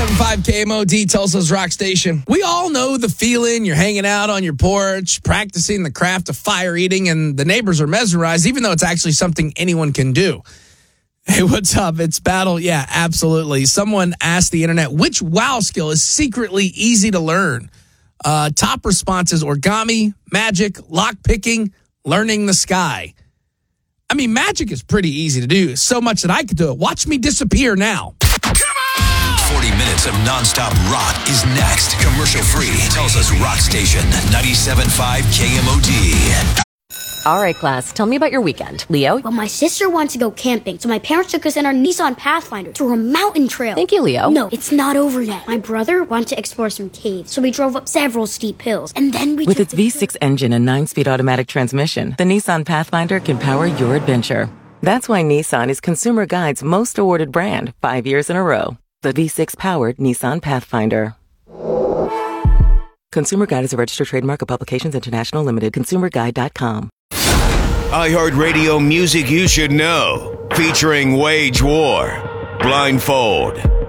97.5 KMOD, Tulsa's rock station. We all know the feeling. You're hanging out on your porch, practicing the craft of fire eating, and the neighbors are mesmerized, even though it's actually something anyone can do. Hey, what's up? It's Battle. Yeah, absolutely. Someone asked the internet, which WoW skill is secretly easy to learn? Top responses: origami, magic, lockpicking, learning the sky. I mean, magic is pretty easy to do, so much that I could do it. Watch me disappear now. 40 minutes of nonstop rock is next. Commercial free. Tulsa's rock station, 97.5 KMOD. All right, class, tell me about your weekend. Leo? Well, my sister wanted to go camping, so my parents took us in our Nissan Pathfinder through a mountain trail. Thank you, Leo. No, it's not over yet. My brother wanted to explore some caves, so we drove up several steep hills, and then we With its V6 engine and 9-speed automatic transmission, the Nissan Pathfinder can power your adventure. That's why Nissan is Consumer Guide's most awarded brand 5 years in a row. The V6-powered Nissan Pathfinder. Consumer Guide is a registered trademark of Publications International Limited. ConsumerGuide.com. iHeartRadio music you should know. Featuring Wage War, Blindfold,